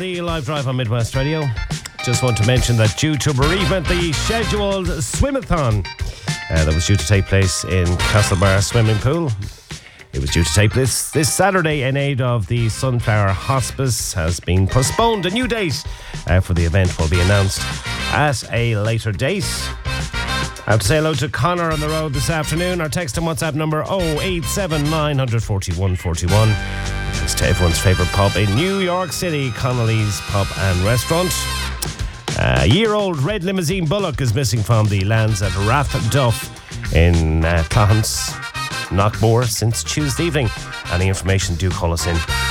the live drive on Midwest Radio. Just want to mention that due to bereavement, the scheduled swimathon that was due to take place in Castlebar Swimming Pool, it was due to take place this Saturday in aid of the Sunflower Hospice, has been postponed. A new date for the event will be announced at a later date. I have to say hello to Connor on the road this afternoon. Our text and WhatsApp number 087 941 41. Thanks to everyone's favourite pub in New York City, Connolly's Pub and Restaurant. A year-old red limousine Bullock is missing from the lands at Rathduff in Clohans, Knockmore since Tuesday evening. Any information, do call us in